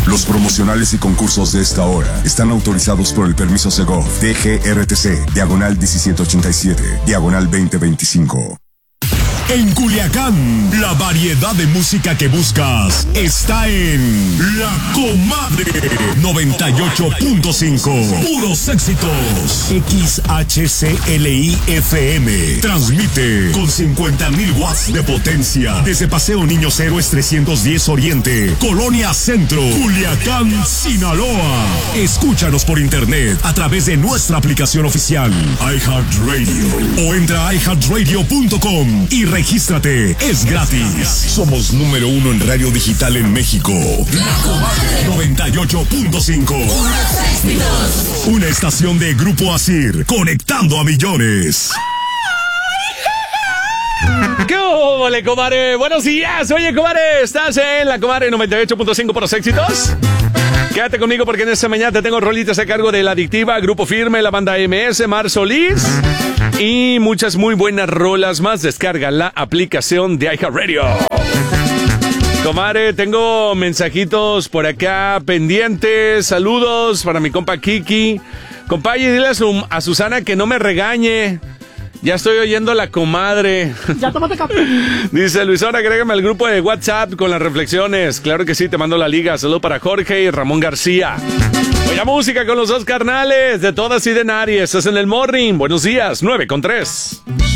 Los promocionales y concursos de esta hora están autorizados por el permiso Segov, DGRTC, diagonal 1787, diagonal 2025. En Culiacán, la variedad de música que buscas está en La Comadre 98.5. Puros éxitos. XHCLI FM. Transmite con 50,000 watts de potencia desde Paseo Niños Héroes 310 Oriente, Colonia Centro, Culiacán, Sinaloa. Escúchanos por internet a través de nuestra aplicación oficial iHeartRadio o entra a iHeartRadio.com y regístrate, es gratis. Somos número 1 en radio digital en México. La Comadre 98.5. Una estación de Grupo Asir, conectando a millones. ¿Qué ole, comadre? Buenos días. Oye, comadre, ¿estás en La Comadre 98.5 por los éxitos? Quédate conmigo porque en esta mañana te tengo rolitas a cargo de La Adictiva, Grupo Firme, la banda MS, Mar Solís y muchas muy buenas rolas más. Descarga la aplicación de iHeartRadio. Comadre, tengo mensajitos por acá pendientes. Saludos para mi compa Kiki. Compa, y dile a Susana que no me regañe. Ya estoy oyendo a La Comadre. Ya tómate café. Dice Luisón, agrégame al grupo de WhatsApp con las reflexiones. Claro que sí, te mando la liga. Saludo para Jorge y Ramón García. Oye, música con los dos carnales de Todas y de Nadie. Estás en el Morning. Buenos días, 9:03.